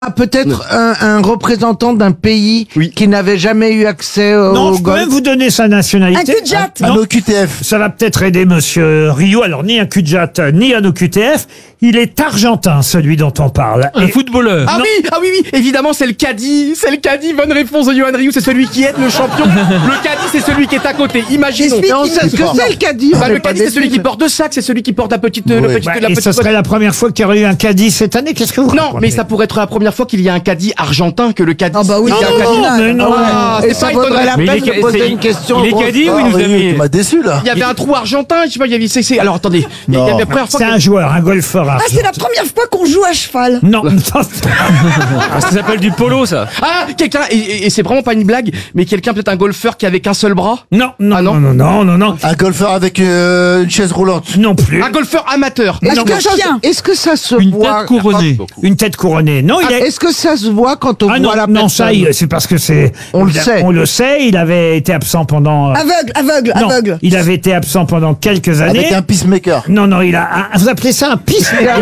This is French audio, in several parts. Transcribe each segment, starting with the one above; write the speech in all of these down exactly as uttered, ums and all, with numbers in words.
Ah, peut-être un, un représentant d'un pays Oui. qui n'avait jamais eu accès au Non, je peux golf. même vous donner sa Un nationalité. cul-de-jatte. Non. Un O Q T F. Ça va peut-être aider monsieur Rio. Alors, ni un cul-de-jatte, ni un O Q T F. Il est argentin, celui dont on parle. Un Et- footballeur. Ah Non. oui, ah oui, oui, évidemment, c'est le caddie, c'est le caddie, bonne réponse de Johan Rioux, c'est celui qui aide le champion. Le caddie, c'est celui qui est à côté, imaginons. Explique. Mais on sait ce que c'est le caddie. Bah, on le est pas caddie, c'est celui déçus. qui porte le sac, c'est celui qui porte la petite, le Ouais. petit, Bah, la et petite ce serait la première fois qu'il y aurait eu un caddie cette année. Qu'est-ce que vous Non, racontez mais ça pourrait être la première fois qu'il y a un caddie argentin que le caddie. Ah bah oui, il y a un non, caddie. non, mais non. Ah, Et c'est ça pas vaudrait étonnant. la Mais il peine est de ca- poser c'est- une question. il est au caddie gros ou il nous sport. a mis- Tu m'as déçu là. Il y avait un trou argentin, je sais pas, il y avait, c'est, c'est- alors attendez, il y Non. avait la première fois C'est que- un joueur, un golfeur Ah, c'est la première fois qu'on joue à cheval. Non, non. Ah, ça s'appelle du polo, ça. Ah, quelqu'un, et, et- et c'est vraiment pas une blague, mais quelqu'un, peut-être un golfeur qui avait qu'un seul bras. Non, non, Ah, non, non. non, non, non, non, Un golfeur avec euh, une chaise roulante. non plus. Un golfeur amateur. Est-ce Non, que mais- ça chien Est-ce que ça se Une voit tête couronnée. Une tête couronnée. Non, il Ah, est... Est-ce que ça se voit quand on Ah voit non, la non, personne ça, il- c'est parce que c'est... On le il a- sait. On le sait, il avait été absent pendant... euh, Aveugle, aveugle, non, aveugle. il avait été absent pendant quelques années. Avec un peacemaker. Non, non, il a... un- vous appelez ça un peacemaker?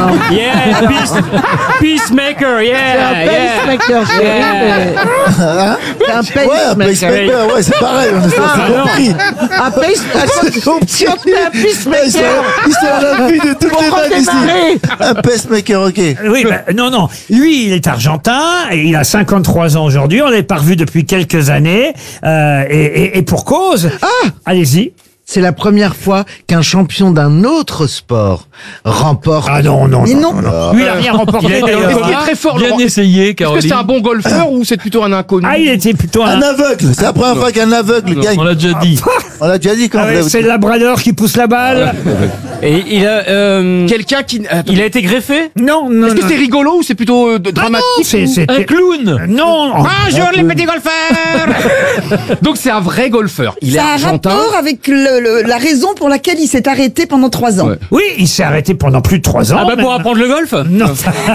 Yeah, peace, peacemaker, C'est un yeah, yeah. pacemaker, chérie, mais- C'est un Ouais, un pacemaker. pacemaker, ouais, c'est pareil, on a Ah, non. compris. Un pacemaker. Si on te met un Ouais, Ils sont pacemaker, ils sont à la vue de toutes pour les vannes ici. redémarrer. Un pacemaker, ok. Oui, bah, non, non. Lui, il est argentin et il a cinquante-trois ans aujourd'hui. On l'est pas revu depuis quelques années. Euh, et, et, et pour cause. Ah Allez-y. C'est la première fois qu'un champion d'un autre sport remporte. Ah non, non, Mais non. non. non. Lui, il a rien remporté Il a été d'ailleurs. Est-ce qu'il est très fort, Bien Laurent? essayé, Est-ce que Caroline. c'est un bon golfeur ou c'est plutôt un inconnu? Ah, il était plutôt un... Un aveugle. C'est la première fois qu'un aveugle gagne. On l'a déjà dit. On l'a déjà dit quand Ah ouais, vous c'est le labrador qui pousse la balle. Et il a, euh, Quelqu'un qui. euh, il a été greffé. Non, non, Est-ce que non. c'est rigolo ou c'est plutôt euh, de- Ah non, dramatique? c'est... ou- c'est- Un clown. Non. Bonjour les petits golfeurs. Donc c'est un vrai golfeur. Il est Ça a un argentin. rapport avec le- le- la raison pour laquelle il s'est arrêté pendant trois ans. Ouais. Oui, il s'est arrêté pendant plus de trois ans. Ah bah pour même. apprendre le golf. Non.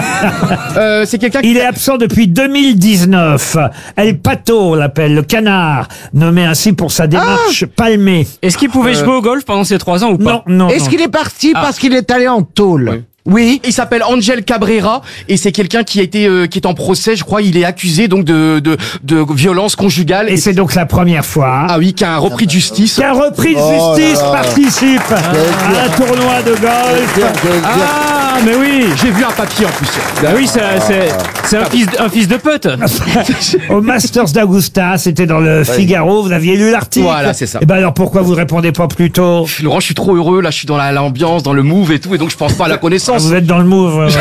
Euh, c'est quelqu'un qui. Il est absent depuis deux mille dix-neuf. El Pato, on l'appelle, le canard, nommé ainsi pour sa démarche palmée. Est-ce qu'il pouvait jouer au golf pendant ces trois ans ou pas? Non, non, Est-ce non. qu'il est parti parce qu'il est allé en tôle? Oui. Il s'appelle Angel Cabrera et c'est quelqu'un qui a été euh, qui est en procès, je crois. Il est accusé donc de de, de violence conjugale. Et c'est donc la première fois hein, Ah oui, qui a un repris de justice. qu'un repris de Oh justice là là. participe à un tournoi de golf. Bien, bien, bien. Ah, mais oui. J'ai vu un papier en plus. Bah oui, ça- c'est c'est un fils, de- un fils de pute. Au Masters d'Augusta, c'était dans le Figaro, vous aviez lu l'article. Voilà, c'est ça. Et ben alors pourquoi vous répondez pas plus tôt? Laurent, je suis trop heureux. Là, je suis dans la- l'ambiance, dans le move et tout, et donc je pense pas à la connaissance. Vous êtes dans le move, euh,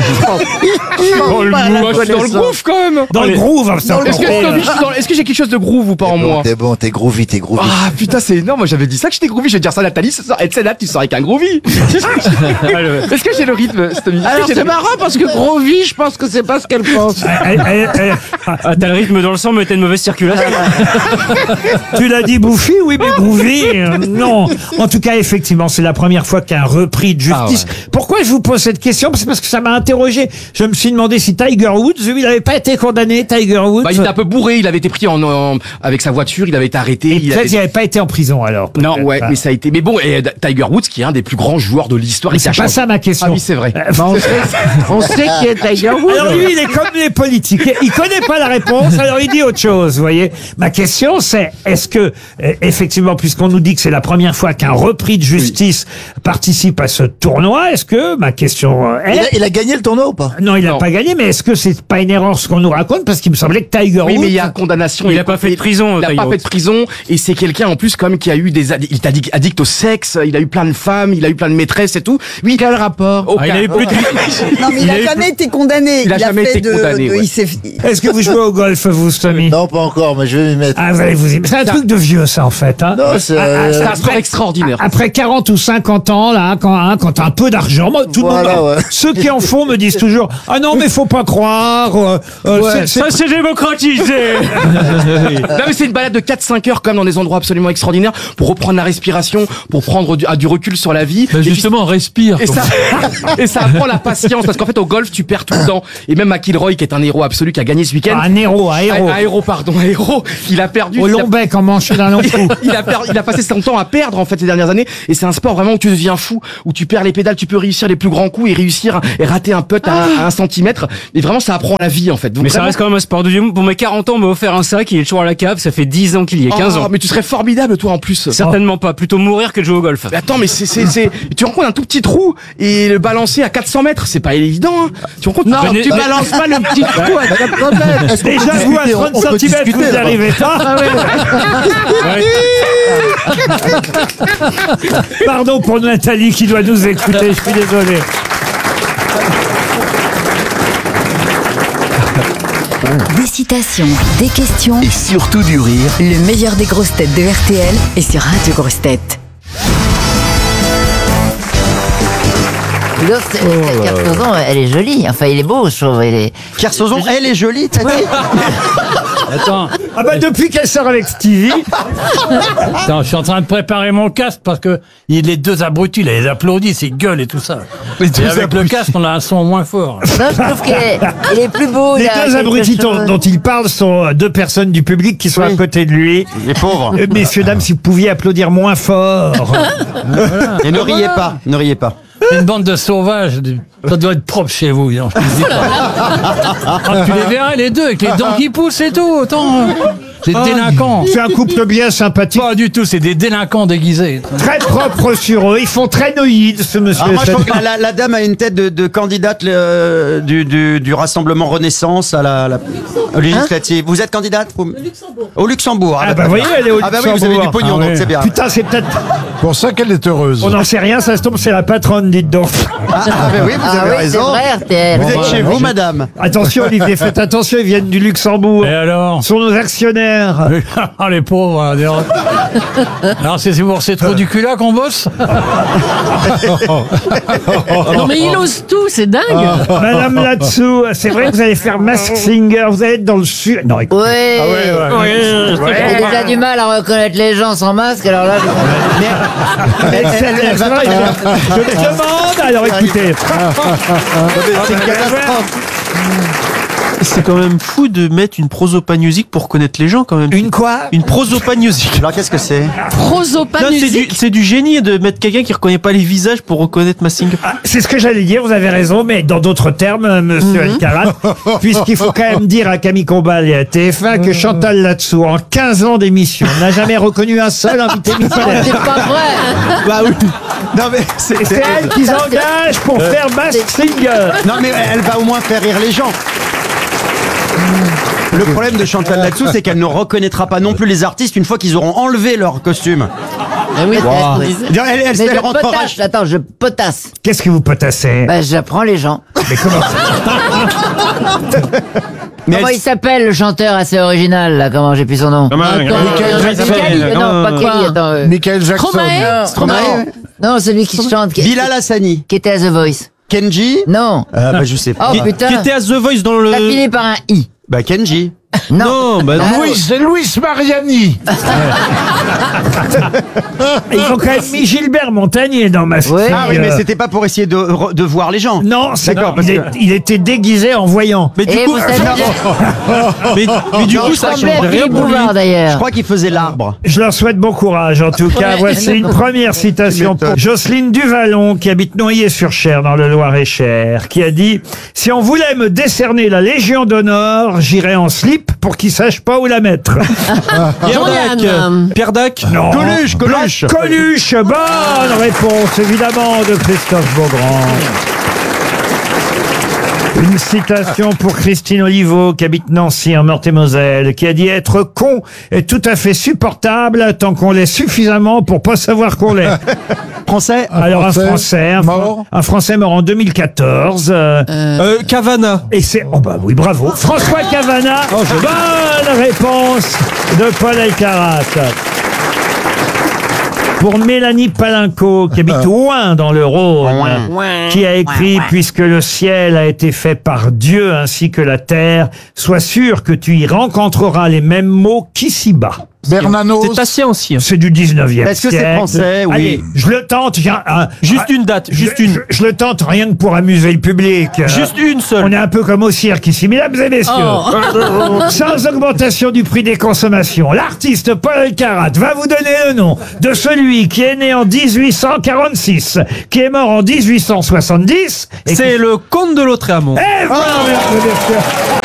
Dans le, Pas à la move, je suis dans le connaissance. groove quand même. dans le groove. c'est encore Est-ce que, pire. Tommy, je suis dans- est-ce que j'ai quelque chose de groove ou pas en moi? T'es bon, t'es groovy, t'es groovy. Ah putain, c'est énorme. Moi, j'avais dit ça que j'étais groovy. Je vais dire ça à Nathalie. ce soir. Et tu sais, là, tu sors avec un groovy. Est-ce que j'ai le rythme, Tommy? Est-ce que Alors j'ai c'est le- marrant parce que Grovy, je pense que c'est pas ce qu'elle pense. Elle- elle- elle- Ah, t'as le rythme dans le sang, mais t'as une mauvaise circulation. Tu l'as dit bouffi, oui, mais groovy, euh, non. En tout cas, effectivement, c'est la première fois qu'il y a un repris de justice. Pourquoi je vous pose cette question? C'est parce que ça m'a interrogé. Je me suis demandé si Tiger Woods, lui, il n'avait pas été condamné, Tiger Woods. Bah, il était un peu bourré. Il avait été pris en, en- avec sa voiture. Il avait été arrêté. il Peut-être avait... qu'il n'avait pas été en prison, alors. Non, peut-être. ouais, Ah. mais ça a été. Mais bon, et Tiger Woods, qui est un des plus grands joueurs de l'histoire. Mais il c'est cache pas un- ça ma question. Ah oui, c'est vrai. Euh, Bah, on sait, on sait qui est Tiger Woods. Alors lui, il est comme les politiques. Il connaît pas la réponse, alors il dit autre chose, vous voyez. Ma question, c'est, est-ce que, euh, effectivement, puisqu'on nous dit que c'est la première fois qu'un repris de justice participe à ce tournoi, est-ce que, ma question euh, Il est... a, il a gagné le tournoi ou pas? Non, il n'a Non. pas gagné, mais est-ce que c'est pas une erreur ce qu'on nous raconte? Parce qu'il me semblait que Tiger Oui, Woods... mais il y a condamnation. Il a pas fait de prison, Il a Tiger pas Woods. fait de prison. Et c'est quelqu'un, en plus, comme qui a eu des, addi- il est addict, addict au sexe. Il a eu plein de femmes. Il a eu plein de maîtresses et tout. Oui. Quel rapport? Aucun. Ah, il a eu plus de... Non, mais il, Il a a eu jamais été condamné. Il a jamais fait été de, condamné, de- ouais. il s'est- Est-ce que vous jouez au golf, vous, Stomy? Non, pas encore, mais je vais m'y mettre. Ah, vous allez vous y... C'est un truc de vieux, ça, en fait. Hein. Non, c'est, Ah, ah, euh, C'est un après- sport extraordinaire. Après quarante ou cinquante ans, là, quand, hein, quand t'as un peu d'argent, moi, tout Voilà, le monde, ouais. ceux qui en font me disent toujours, ah non, mais faut pas croire, euh, euh, Ouais. c'est- c'est- Ça, c'est démocratisé. Non, mais c'est une balade de quatre cinq heures comme dans des endroits absolument extraordinaires pour reprendre la respiration, pour prendre du, ah, du recul sur la vie. Bah Et puis- justement, respire. Et ça, et ça apprend la patience parce qu'en fait au golf tu perds tout le temps et même McIlroy qui est un héros absolu qui a gagné ce week-end. un héros, un héros. Un, un héros pardon, un héros. Il a perdu. Au il a- long bec, en manche d'un long coup. il a, per- il a passé son temps à perdre en fait ces dernières années et c'est un sport vraiment où tu deviens fou, où tu perds les pédales, tu peux réussir les plus plus grand coup et réussir et rater un putt à, à un centimètre. Et vraiment, ça apprend la vie en fait. Donc, Mais ça vraiment- reste quand même un sport de vieux. Pour mes quarante ans, on m'a offert un sac, il est toujours à la cave, ça fait dix ans qu'il y est, quinze Oh, ans. mais tu serais formidable toi en plus. Certainement pas, plutôt mourir que de jouer au golf. Mais attends, mais c'est, c'est, c'est, tu rends compte un tout petit trou et le balancer à quatre cents mètres, c'est pas évident, hein. Tu rends compte? Non, Venez- tu balances pas le petit trou à quatre mètres. Est-ce qu'on Déjà, peut vous, à discuter, on- trente on peut centimètres, discuter, vous n'y là. arrivez pas. Pardon pour Nathalie qui doit nous écouter, je suis désolé. Des citations, des questions, Et surtout du rire. le meilleur des grosses têtes de R T L est sur Radio Grosses Têtes. L'autre, Kersozon, elle est jolie. Enfin, il est beau, je trouve. Il est... Kersozon, elle est jolie, t'as dit. Attends, Ah bah depuis qu'elle sort avec Stevie, attends, je suis en train de préparer mon casque parce que il- les deux abrutis, là, ils applaudissent, ils gueulent et tout ça. Et avec le casque, on a un son moins fort. Non, je trouve qu'il est, il est plus beau. les il a deux quelque abrutis chose- dont, dont il parle sont deux personnes du public qui sont à côté de lui. Les pauvres. Euh, Messieurs, dames, si vous pouviez applaudir moins fort. Et ne riez pas, ne riez pas. Une bande de sauvages, ça doit être propre chez vous. Non, je te dis pas. Ah, tu les verrais les deux avec les dents qui poussent et tout. Attends, c'est des délinquants. C'est un couple bien sympathique, Pas du tout, c'est des délinquants déguisés. très propre sur eux. Ils font très noïdes, ce monsieur. Alors moi, je et trouve cette- que la, la- la dame a une tête de, de candidate euh, du, du, du Rassemblement Renaissance à la, la aux législative. Vous êtes candidate Au Luxembourg. Au Luxembourg. Ah bah voyez, elle est au Ah bah oui, vous avez du Luxembourg. pognon, Ah donc ouais. c'est bien. Putain, c'est peut-être... Pour ça qu'elle est heureuse. On n'en sait rien, ça se tombe, c'est la patronne, dites donc. Ah, ah, bah oui, vous Ah avez oui, c'est raison. vrai, R T L. Vous êtes chez vous, madame. Attention, Olivier, faites attention, ils viennent du Luxembourg. Et alors? Ce sont nos actionnaires. Ah, les pauvres. hein, d'ailleurs. Alors, c'est pour ces trous du cul là qu'on bosse? Non mais il ose tout, c'est dingue. Madame là-dessous, c'est vrai que vous allez faire Mask Singer, vous allez être dans le sud. Non, écoute. Oui. J'ai déjà du mal à reconnaître les gens sans masque, alors là... Elle- elle- elle- c'est vrai, je, je me demande, alors écoutez. C'est une catastrophe. C'est quand même fou de mettre une prosopagnosique pour connaître les gens quand même. Une quoi? Une prosopagnosique. Alors qu'est-ce que c'est? Non, c'est du, Prosopanusique. c'est du génie de mettre quelqu'un qui reconnaît pas les visages pour reconnaître Massinger. Ah, c'est ce que j'allais dire, vous avez raison, mais dans d'autres termes, euh, monsieur Alcarat, puisqu'il faut quand même dire à Camille Combal et à T F un que Chantal là-dessous, en quinze ans d'émission, n'a jamais reconnu un seul invité mystère. C'est pas vrai. Bah oui. Non mais c'est Et c'est elle qui s'engage pour faire Mask Singer. Non mais elle va au moins faire rire les gens. Le problème de Chantal là-dessous, c'est qu'elle ne reconnaîtra pas non plus les artistes une fois qu'ils auront enlevé leur costume. Eh oui, Wow. oui. Elle, elle, elle, Mais elle je rentrera. potasse, attends, je potasse. Qu'est-ce que vous potassez? Bah, j'apprends les gens. Mais comment ça? Mais Comment elle- il s'appelle, le chanteur assez original, là? Comment j'ai plus son nom? Michael Euh, Jackson. Kelly, euh, Non, pas Kelly, attends. euh, Michael Jackson. Stromae. Non, non, celui qui chante, qui, Bilal Hassani, qui était à The Voice. Kenji. Non. Euh, bah je sais pas. Oh Qui, putain. qui était à The Voice dans le. Ça finit par un I. Bah Kenji. Non. Non, bah non. Ah, Louis, c'est Louis Mariani. Ils ont quand même mis Gilbert Montagnier dans Mask Ouais. Singer. Ah oui, mais c'était pas pour essayer de, re- de voir les gens. Non, c'est D'accord, parce il, que- est- il était déguisé en voyant. Mais du Et coup, vous savez, mais, mais du Non, coup, je ça crois change semblait rien Philippe pour lui. Bouvard, Je d'ailleurs. crois qu'il faisait l'arbre. Je leur souhaite bon courage. En tout cas, voici une première citation pour Jocelyne Duvallon, qui habite Noyer-sur-Cher, dans le Loir-et-Cher, qui a dit « Si on voulait me décerner la Légion d'honneur, j'irais en slip pour qu'ils sachent pas où la mettre. Pierre Dac. Jean-Yann. Pierre Dac. » Non. Coluche, Coluche. Coluche, bonne réponse, évidemment, de Christophe Beaugrand. Une citation pour Christine Oliveau, qui habite Nancy, en Meurthe-et-Moselle, qui a dit « Être con est tout à fait supportable tant qu'on l'est suffisamment pour pas savoir qu'on l'est. » Français. Alors un Français Français, un, Fran- mort un Français mort en deux mille quatorze. euh, Euh, Cavana. Et c'est... Oh bah oui, bravo. François Cavana. Bonne réponse de Paul Elkarat. Pour Mélanie Palinco, qui habite Ouin dans le Rhône, qui a écrit « Puisque le ciel a été fait par Dieu ainsi que la terre, sois sûr que tu y rencontreras les mêmes mots qu'ici-bas. » Bernanos. C'est assez ancien. C'est du dix-neuvième Est-ce que c'est siècle. français? Oui. Allez, je le tente. j'ai un- un- Juste un- une date, juste je, une. Je, je le tente rien que pour amuser le public. Juste une seule. On est un peu comme au cirque ici, mesdames et messieurs. Oh. Sans augmentation du prix des consommations, l'artiste Paul Elkarat va vous donner le nom de celui qui est né en dix-huit cent quarante-six, qui est mort en dix-huit cent soixante-dix. et C'est qui- le comte de Lautréamont. Eh, voilà, mesdames et messieurs.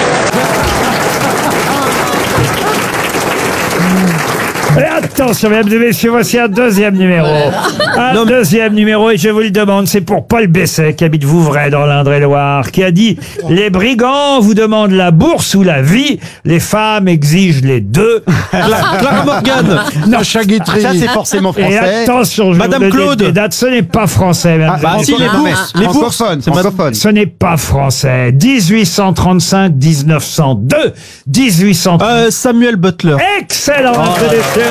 Et attention, mesdames et messieurs, voici un deuxième numéro. Un deuxième numéro, et je vous le demande, c'est pour Paul Besset, qui habite Vouvray, dans l'Indre-et-Loire, qui a dit « Les brigands vous demandent la bourse ou la vie, les femmes exigent les deux. » Cla- Clara Morgan. Non, Ça, c'est forcément et français. attention, je Madame vais vous donner Claude. des dates, ce n'est pas français, mesdames Ah, et Bah si, messieurs. les non, mais bourses. Les bourses. francophone, C'est madame- francophone. Ce n'est pas français. dix-huit cent trente-cinq, dix-neuf cent deux, dix-huit cent trente. Euh, Samuel Butler. Excellent, mesdames et messieurs.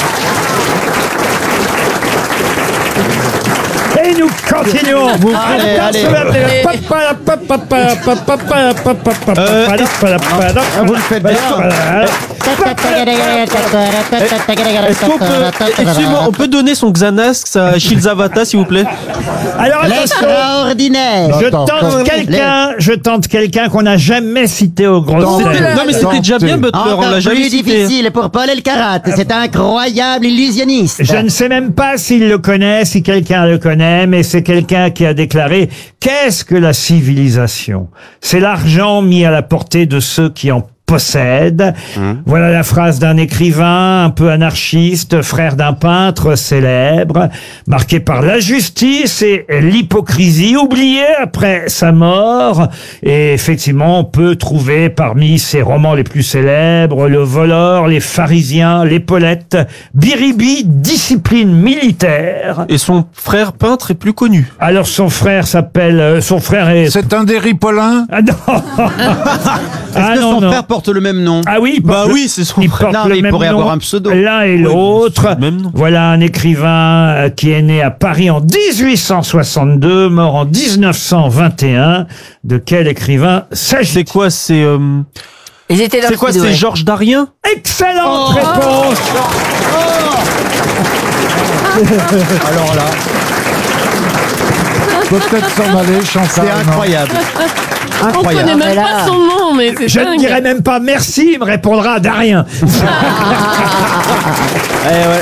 Et nous continuons. Vous Allez, allez. Vous le faites bien. Est-ce qu'on peut, excusez-moi, on peut donner son Xanax à Shilzavata, s'il vous plaît? Alors attention, Extraordinaire. je Attends, tente quand- quelqu'un, je tente quelqu'un qu'on n'a jamais cité au gros Attends, tête. Non, mais c'était déjà bien, Butler, on l'a Encore jamais plus cité. difficile pour Paul Elkarat. C'est un incroyable illusionniste. Je ne sais même pas s'il le connaît, si quelqu'un le connaît, mais c'est quelqu'un qui a déclaré « Qu'est-ce que la civilisation ? C'est l'argent mis à la portée de ceux qui en possèdent. Voilà la phrase d'un écrivain un peu anarchiste, frère d'un peintre célèbre, marqué par l'injustice et l'hypocrisie, oublié après sa mort. Et effectivement, on peut trouver parmi ses romans les plus célèbres Le Voleur, Les Pharisiens, L'Épaulette, Biribi, Discipline militaire. Et son frère peintre est plus connu. Alors son frère s'appelle... euh, son frère est... C'est un des Ripollins. Ah non. Est-ce Ah que non, son non. frère porte le même nom? Ah oui, il Bah porte le- oui, c'est son il frère. porte Non, le mais il même pourrait nom, avoir un pseudo. l'un et Oui, l'autre. c'est le même nom. Voilà un écrivain euh, qui est né à Paris en dix-huit cent soixante-deux, mort en dix-neuf cent vingt et un. De quel écrivain C'est s'agit-il? quoi, c'est, euh, Ils étaient dans c'est le quoi, Sud-Ouest. c'est Georges Darien? Excellente réponse. Alors là, Peut peut-être s'en aller, Chantal. c'est non. incroyable. On connaît Incroyable. même pas son nom, mais c'est Je ne dingue. dirai même pas merci, il me répondra Darien. Eh ouais.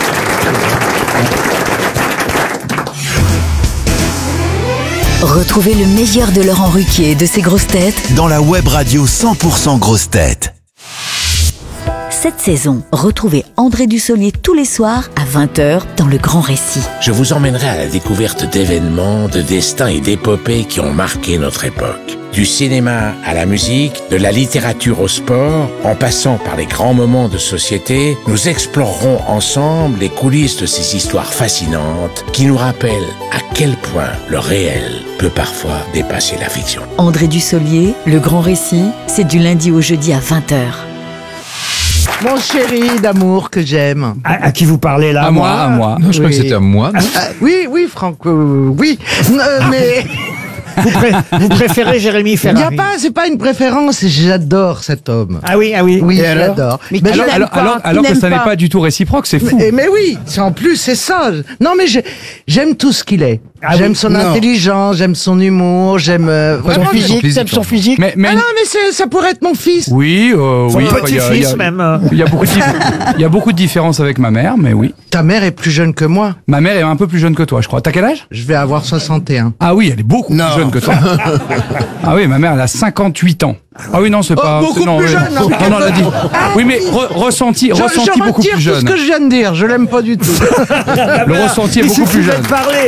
Retrouvez le meilleur de Laurent Ruquier et de ses grosses têtes Dans la web radio cent pour cent grosses têtes. cette saison. Retrouvez André Dussolier tous les soirs à vingt heures dans Le Grand Récit. Je vous emmènerai à la découverte d'événements, de destins et d'épopées qui ont marqué notre époque. Du cinéma à la musique, de la littérature au sport, en passant par les grands moments de société, nous explorerons ensemble les coulisses de ces histoires fascinantes qui nous rappellent à quel point le réel peut parfois dépasser la fiction. André Dussolier, Le Grand Récit, c'est du lundi au jeudi à vingt heures. Mon chéri d'amour que j'aime. À, à qui vous parlez là? À moi, à moi. Non, je crois que c'était à moi. Ah, oui, oui, Franck, euh, oui. Euh, mais Vous, pré- vous préférez Jérémy il n'y Ferrari? a pas, c'est pas une préférence. J'adore cet homme. Ah oui, ah oui. Oui, Et je alors l'adore. Mais Ben, alors, je- alors, alors, alors que ça n'est pas du tout réciproque, c'est fou. Mais, mais oui, c'est en plus, c'est ça. Non, mais j'ai- j'aime tout ce qu'il est. Ah j'aime oui, son non. intelligence, j'aime son humour, j'aime euh, vraiment, physique, j'aime- t'aimes son physique. Mais, mais Ah non, mais c'est- ça pourrait être mon fils. oui, euh, Son oui. enfin, il y a- il y a- petit-fils même. Il y a beaucoup de dif- il y a beaucoup de différences avec ma mère, mais oui. Ta mère est plus jeune que moi. Ma mère est un peu plus jeune que toi, je crois. T'as quel âge? Je vais avoir soixante et un. Ah oui, elle est beaucoup plus jeune que toi. Ah oui, ma mère, elle a cinquante-huit ans. Ah oui, non, c'est pas. beaucoup c'est- non, plus oui. jeune, hein. Non, non, elle a dit. Oui, mais re- ressenti, Je, ressenti je beaucoup retire plus tout jeune. ce que je viens de dire. Je l'aime pas du tout. Le ressenti est Il beaucoup plus suffisait jeune. de parler.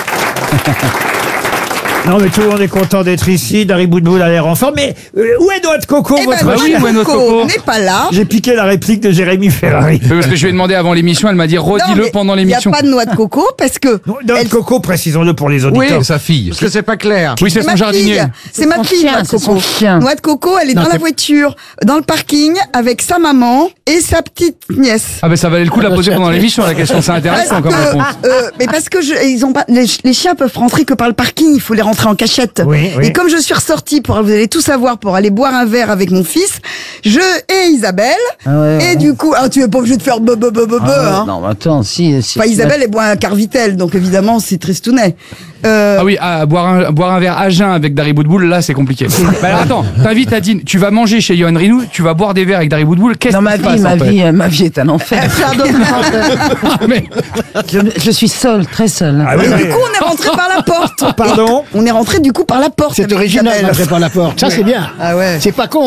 Non, mais tout le monde est content d'être ici. Dari Boudboul a l'air en forme. Mais euh, où est Noix de Coco, Eh ben, votre Bah oui, Noix de ouais, notre Coco coco. n'est pas là. J'ai piqué la réplique de Jérémy Ferrari. Oui, parce que je lui ai demandé avant l'émission, elle m'a dit Non, redis-le mais pendant Il n'y a l'émission. pas de noix de coco parce que. Noix elle- de Coco, précisons-le pour les Oui, auditeurs. sa fille. Parce que c'est pas clair. Oui, c'est C'est son ma jardinier. fille. C'est ma son fille, chien, Noix de c'est Coco. son chien. Noix de Coco, elle est Non, dans la c'est- voiture, dans le parking, avec sa maman et sa petite nièce. Ah ben ça valait le coup de la poser pendant l'émission, la question, c'est intéressant comme Parce que, réponse. euh, mais parce que je, ils ont pas, les, les chiens peuvent rentrer que par le parking, il faut les rentrer rentrée en cachette. Oui, oui. Et comme je suis ressortie, pour, vous allez tout savoir, pour aller boire un verre avec mon fils, je et Isabelle. Ah ouais, et ouais. du coup, ah, tu es pas obligé de faire be be be be be, Ah, hein. non, mais attends, si. si Enfin, Isabelle, elle boit un Carvitel, donc évidemment, c'est tristounet. Euh, Ah oui, ah, boire, un, boire un verre à jeun avec Dari Boudboul, là c'est compliqué. Bah alors attends, t'invites à dîner, tu vas manger chez Yoann Rioux, tu vas boire des verres avec Dari Boudboul, qu'est-ce Dans qui ma se vie, passe ma en fait vie, euh, ma vie est un enfer. Mais- je, je suis seule, très seule. Ah oui, et oui. du coup, on est rentré par la porte. Pardon On est rentré du coup par la porte. C'est avec original Isabelle. d'entrer par la porte. Ça, c'est bien. Ah ouais. C'est pas con.